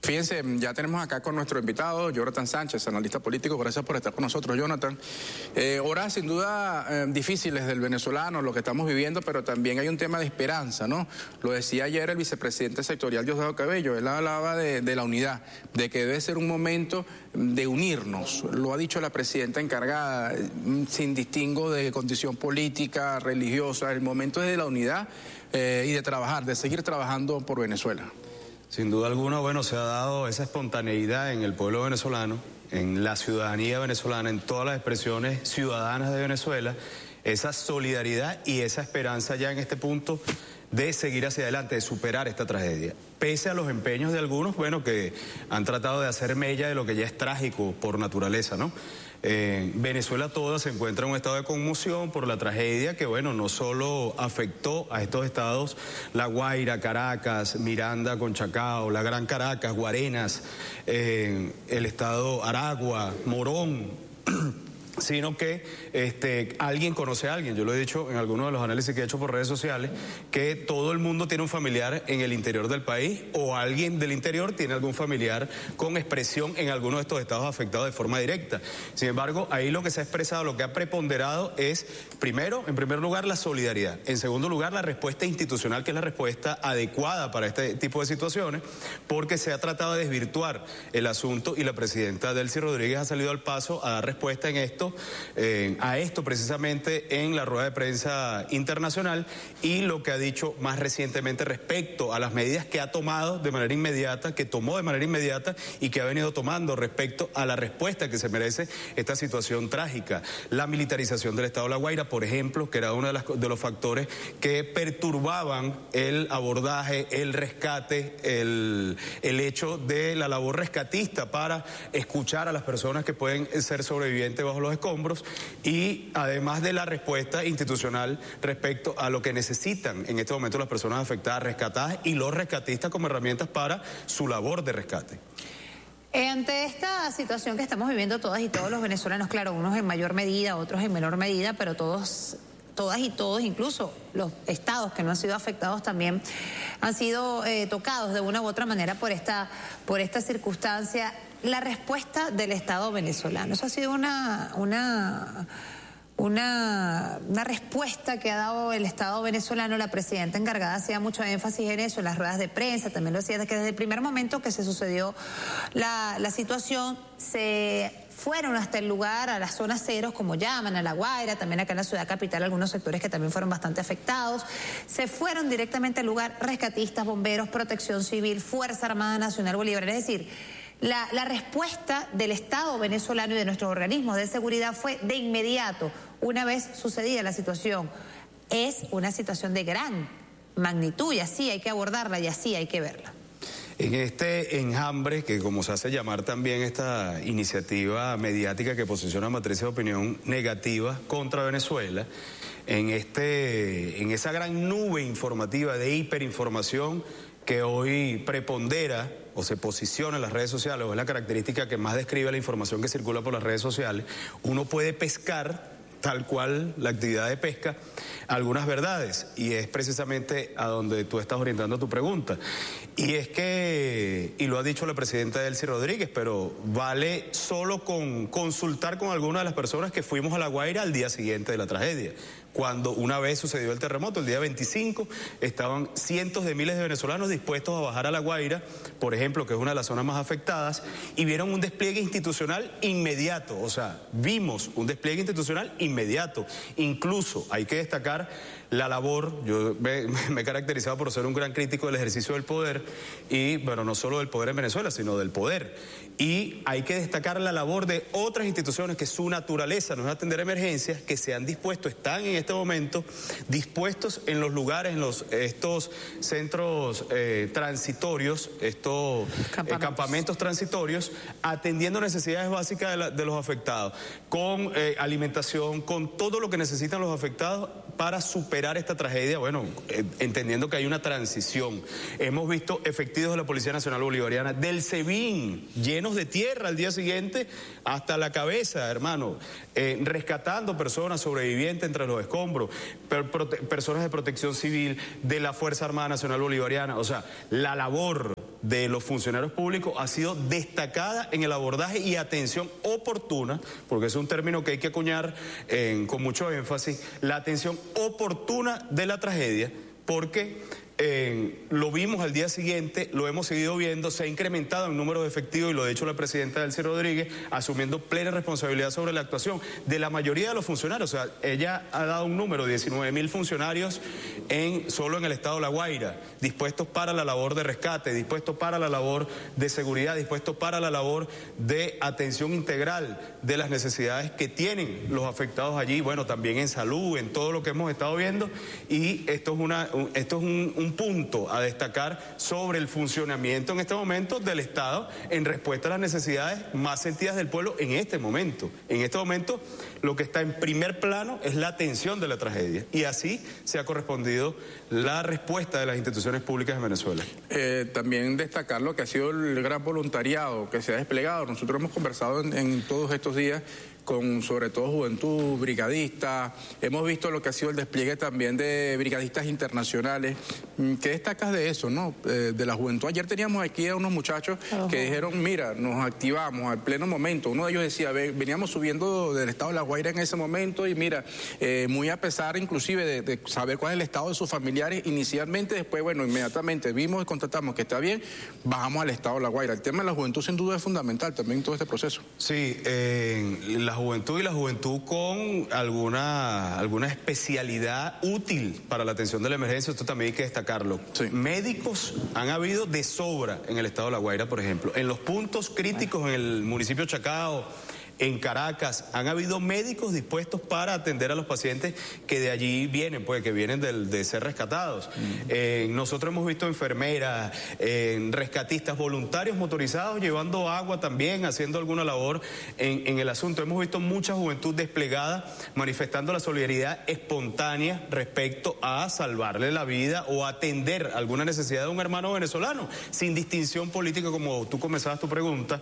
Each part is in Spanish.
Fíjense, ya tenemos acá con nuestro invitado, Jonathan Sánchez, analista político. Gracias por estar con nosotros, Jonathan. Horas sin duda difíciles del venezolano, lo que estamos viviendo, pero también hay un tema de esperanza, ¿no? Lo decía ayer el vicepresidente sectorial Diosdado Cabello. Él hablaba de la unidad, de que debe ser un momento de unirnos. Lo ha dicho la presidenta encargada, sin distingo de condición política, religiosa. El momento es de la unidad y de trabajar, de seguir trabajando por Venezuela. Sin duda alguna, bueno, se ha dado esa espontaneidad en el pueblo venezolano, en la ciudadanía venezolana, en todas las expresiones ciudadanas de Venezuela, esa solidaridad y esa esperanza ya en este punto de seguir hacia adelante, de superar esta tragedia. Pese a los empeños de algunos, bueno, que han tratado de hacer mella de lo que ya es trágico por naturaleza, ¿no? Venezuela toda se encuentra en un estado de conmoción por la tragedia que, bueno, no solo afectó a estos estados, La Guaira, Caracas, Miranda con Chacao, la Gran Caracas, Guarenas, el estado Aragua, Morón, sino que alguien conoce a alguien. Yo lo he dicho en algunos de los análisis que he hecho por redes sociales, que todo el mundo tiene un familiar en el interior del país o alguien del interior tiene algún familiar con expresión en alguno de estos estados afectados de forma directa. Sin embargo, ahí lo que se ha expresado, lo que ha preponderado es, primero, en primer lugar, la solidaridad. En segundo lugar, la respuesta institucional, que es la respuesta adecuada para este tipo de situaciones, porque se ha tratado de desvirtuar el asunto y la presidenta Delcy Rodríguez ha salido al paso a dar respuesta a esto precisamente en la rueda de prensa internacional, y lo que ha dicho más recientemente respecto a las medidas que ha tomado de manera inmediata, que tomó de manera inmediata y que ha venido tomando respecto a la respuesta que se merece esta situación trágica. La militarización del estado de La Guaira, por ejemplo, que era uno de los factores que perturbaban el abordaje, el rescate, el hecho de la labor rescatista para escuchar a las personas que pueden ser sobrevivientes bajo los escombros, y además de la respuesta institucional respecto a lo que necesitan en este momento las personas afectadas, rescatadas, y los rescatistas como herramientas para su labor de rescate. Ante esta situación que estamos viviendo todas y todos los venezolanos, claro, unos en mayor medida, otros en menor medida, pero todas y todos, incluso los estados que no han sido afectados también han sido tocados de una u otra manera por esta circunstancia. La respuesta del Estado venezolano, eso ha sido una respuesta que ha dado el Estado venezolano. La presidenta encargada hacía mucho énfasis en eso, en las ruedas de prensa, también lo decía, que desde el primer momento que se sucedió la situación, se fueron hasta el lugar, a las zonas ceros, como llaman, a La Guaira, también acá en la ciudad capital, algunos sectores que también fueron bastante afectados. Se fueron directamente al lugar rescatistas, bomberos, protección civil, Fuerza Armada Nacional Bolivariana. Es decir, la respuesta del Estado venezolano y de nuestros organismos de seguridad fue de inmediato, una vez sucedida la situación. Es una situación de gran magnitud y así hay que abordarla y así hay que verla. En este enjambre, que como se hace llamar también esta iniciativa mediática que posiciona matrices de opinión negativa contra Venezuela, en esa gran nube informativa de hiperinformación que hoy prepondera o se posiciona en las redes sociales, o es la característica que más describe la información que circula por las redes sociales, uno puede pescar, tal cual la actividad de pesca, algunas verdades, y es precisamente a donde tú estás orientando tu pregunta. Y es que, y lo ha dicho la presidenta Delcy Rodríguez, pero vale solo con consultar con algunas de las personas que fuimos a La Guaira al día siguiente de la tragedia. Cuando una vez sucedió el terremoto, el día 25, estaban cientos de miles de venezolanos dispuestos a bajar a La Guaira, por ejemplo, que es una de las zonas más afectadas, y vieron un despliegue institucional inmediato. O sea, vimos un despliegue institucional inmediato. Incluso hay que destacar la labor, yo me he caracterizado por ser un gran crítico del ejercicio del poder, y bueno, no solo del poder en Venezuela, sino del poder. Y hay que destacar la labor de otras instituciones que su naturaleza no es atender emergencias, que se han dispuesto, están en este momento dispuestos en los lugares, en estos centros transitorios, estos campamentos transitorios, atendiendo necesidades básicas de los afectados, con alimentación, con todo lo que necesitan los afectados para superar esta tragedia, bueno, entendiendo que hay una transición. Hemos visto efectivos de la Policía Nacional Bolivariana, del SEBIN, llenos de tierra al día siguiente hasta la cabeza, hermano, rescatando personas sobrevivientes entre los escombros, personas de protección civil, de la Fuerza Armada Nacional Bolivariana. O sea, la labor de los funcionarios públicos ha sido destacada en el abordaje y atención oportuna, porque es un término que hay que acuñar con mucho énfasis, la atención oportuna de la tragedia, porque lo vimos al día siguiente, lo hemos seguido viendo, se ha incrementado el número de efectivos y lo ha dicho la presidenta Delcy Rodríguez, asumiendo plena responsabilidad sobre la actuación de la mayoría de los funcionarios. O sea, ella ha dado un número, 19.000 funcionarios solo en el estado de La Guaira, dispuestos para la labor de rescate, dispuestos para la labor de seguridad, dispuestos para la labor de atención integral de las necesidades que tienen los afectados allí, bueno, también en salud, en todo lo que hemos estado viendo, y esto es un punto a destacar sobre el funcionamiento en este momento del Estado en respuesta a las necesidades más sentidas del pueblo en este momento. En este momento lo que está en primer plano es la atención de la tragedia, y así se ha correspondido la respuesta de las instituciones públicas de Venezuela. También destacar lo que ha sido el gran voluntariado que se ha desplegado. Nosotros hemos conversado en todos estos días con sobre todo juventud, brigadistas, hemos visto lo que ha sido el despliegue también de brigadistas internacionales. ¿Qué destacas de eso, no? De la juventud. Ayer teníamos aquí a unos muchachos que dijeron, mira, nos activamos al pleno momento. Uno de ellos decía, veníamos subiendo del estado de La Guaira en ese momento y mira, muy a pesar inclusive de saber cuál es el estado de sus familiares inicialmente, después, bueno, inmediatamente vimos y constatamos que está bien, bajamos al estado de La Guaira. El tema de la juventud sin duda es fundamental también en todo este proceso. Sí, la juventud con alguna especialidad útil para la atención de la emergencia, esto también hay que destacarlo. Sí. Médicos han habido de sobra en el estado de La Guaira, por ejemplo. En los puntos críticos en el municipio de Chacao, en Caracas, han habido médicos dispuestos para atender a los pacientes que de allí vienen, pues que vienen de ser rescatados. Nosotros hemos visto enfermeras, rescatistas, voluntarios motorizados llevando agua también, haciendo alguna labor en el asunto. Hemos visto mucha juventud desplegada manifestando la solidaridad espontánea respecto a salvarle la vida o atender alguna necesidad de un hermano venezolano, sin distinción política, como tú comenzabas tu pregunta,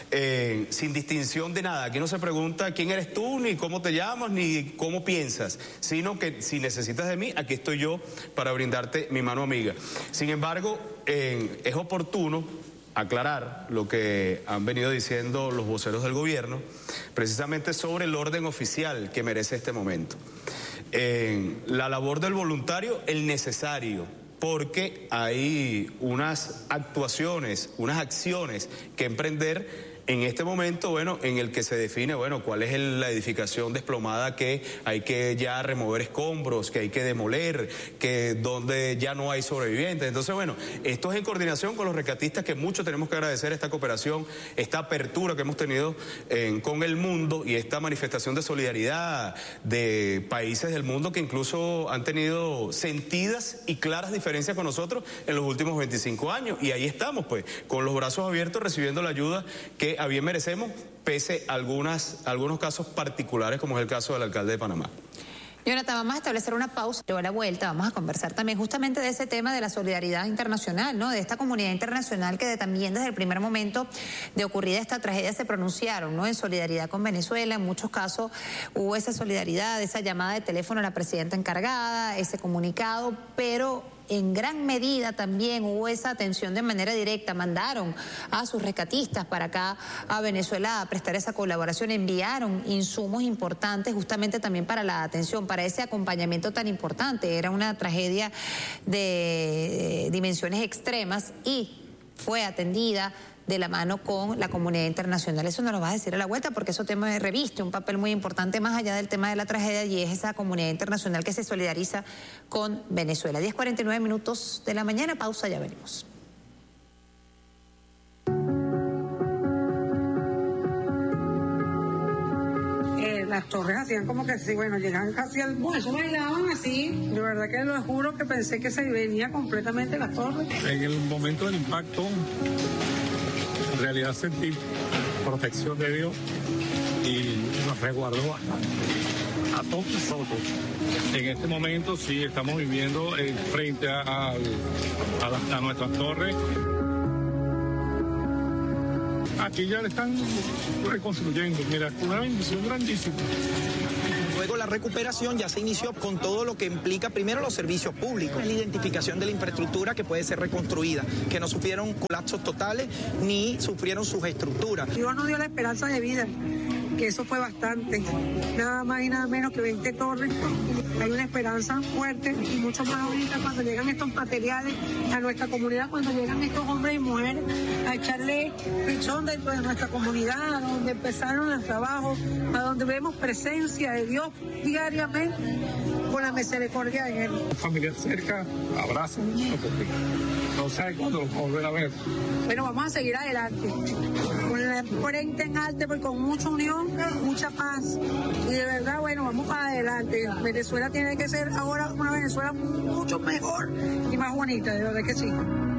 sin distinción de nada. Aquí no se pregunta quién eres tú, ni cómo te llamas, ni cómo piensas, sino que si necesitas de mí, aquí estoy yo para brindarte mi mano amiga. Sin embargo, es oportuno aclarar lo que han venido diciendo los voceros del gobierno, precisamente sobre el orden oficial que merece este momento. La labor del voluntario, el necesario, porque hay unas actuaciones, unas acciones que emprender en este momento, bueno, en el que se define, bueno, cuál es la edificación desplomada que hay que ya remover escombros, que hay que demoler, que donde ya no hay sobrevivientes. Entonces, bueno, esto es en coordinación con los rescatistas, que mucho tenemos que agradecer esta cooperación, esta apertura que hemos tenido con el mundo y esta manifestación de solidaridad de países del mundo que incluso han tenido sentidas y claras diferencias con nosotros en los últimos 25 años. Y ahí estamos, pues, con los brazos abiertos, recibiendo la ayuda que a bien merecemos, pese a algunos casos particulares, como es el caso del alcalde de Panamá. Jonathan, vamos a establecer una pausa. Luego a la vuelta vamos a conversar también justamente de ese tema de la solidaridad internacional, ¿no? De esta comunidad internacional que también desde el primer momento de ocurrida esta tragedia se pronunciaron, ¿no? En solidaridad con Venezuela. En muchos casos hubo esa solidaridad, esa llamada de teléfono a la presidenta encargada, ese comunicado, pero en gran medida también hubo esa atención de manera directa. Mandaron a sus rescatistas para acá a Venezuela a prestar esa colaboración, enviaron insumos importantes justamente también para la atención, para ese acompañamiento tan importante. Era una tragedia de dimensiones extremas y fue atendida de la mano con la comunidad internacional. Eso nos lo vas a decir a la vuelta, porque eso tema reviste un papel muy importante más allá del tema de la tragedia, y es esa comunidad internacional que se solidariza con Venezuela. 10:49 de la mañana, pausa, ya venimos. Las torres hacían como que sí, bueno, llegaban casi al... Bueno, eso bailaban así. De verdad que lo juro que pensé que se venía completamente las torres. En el momento del impacto, en realidad sentí protección de Dios y nos resguardó bastante a todos nosotros. En este momento sí estamos viviendo frente a nuestras torres. Aquí ya le están reconstruyendo. Mira, una bendición grandísima. Luego la recuperación ya se inició con todo lo que implica primero los servicios públicos, la identificación de la infraestructura que puede ser reconstruida, que no sufrieron colapsos totales ni sufrieron sus estructuras. Dios nos dio la esperanza de vida, que eso fue bastante, nada más y nada menos que 20 torres. Hay una esperanza fuerte y mucho más ahorita cuando llegan estos materiales a nuestra comunidad, cuando llegan estos hombres y mujeres a echarle pichón dentro de nuestra comunidad, a donde empezaron los trabajos, a donde vemos presencia de Dios diariamente con la misericordia en él. Familia cerca, abrazos, porque no sé cuándo los volver a ver. Bueno, vamos a seguir adelante, con la frente en alto, pero con mucha unión, mucha paz. Y de verdad, bueno, vamos para adelante. Venezuela tiene que ser ahora una Venezuela mucho mejor y más bonita, de verdad que sí.